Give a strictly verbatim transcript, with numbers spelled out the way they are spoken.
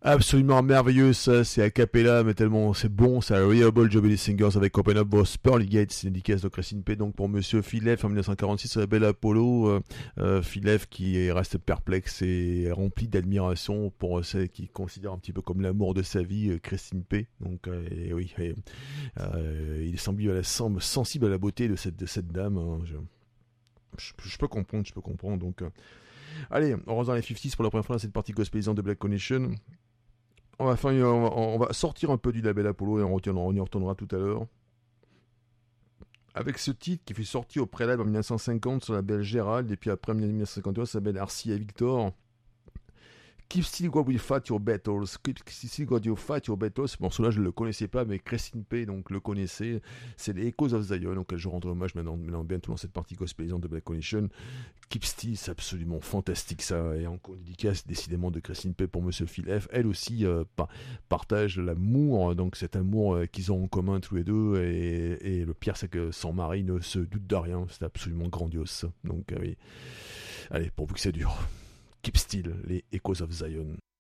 Absolument merveilleux, ça, c'est a cappella, mais tellement c'est bon, c'est Reliable Jubilee Singers avec Open Up Boss Pearly Gates, c'est une dédicace de Christine P. Donc pour Monsieur Philef en mille neuf cent quarante-six, la belle Apollo, euh, euh, Philef qui reste perplexe et rempli d'admiration pour celle qui considère un petit peu comme l'amour de sa vie, euh, Christine P. Donc euh, et oui, et, euh, il est sensible à, la, sensible à la beauté de cette, de cette dame. Hein, je, je, je peux comprendre, je peux comprendre. Donc euh, allez, on rentre dans les cinquante pour la première fois dans cette partie gospelisante de Black Connection. On va, faire, on, va, on va sortir un peu du label Apollo et on, retiendra, on y retournera tout à l'heure. Avec ce titre qui fut sorti au préalable en mille neuf cent cinquante sur la label Gérald et puis après en mille neuf cent cinquante et un ça s'appelle R C A Victor. Keep Still God Will Fight Your Battles. Keep Still God Will Fight Your Battles. Ce morceau-là, je ne le connaissais pas, mais Christine P. donc le connaissait. C'est les Echoes of Zion, auquel je rends hommage maintenant, maintenant bientôt dans cette partie gospelisante de Black Connection. Keep Still, c'est absolument fantastique ça. Et encore une dédicace décidément de Christine P. pour Monsieur Phil F. Elle aussi euh, pa- partage l'amour, donc cet amour euh, qu'ils ont en commun tous les deux. Et, et le pire, c'est que son mari ne se doute de rien. C'est absolument grandiose ça. Donc, euh, oui. Allez, pourvu que ça dure. Keep Still, les Echoes of Zion.